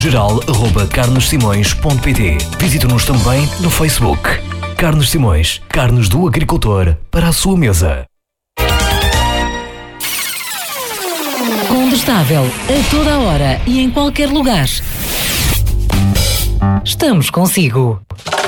geral@carnesimões.pt. Visite-nos também no Facebook. Carnes Simões, carnes do agricultor para a sua mesa. Condestável, a toda a hora e em qualquer lugar. Estamos consigo.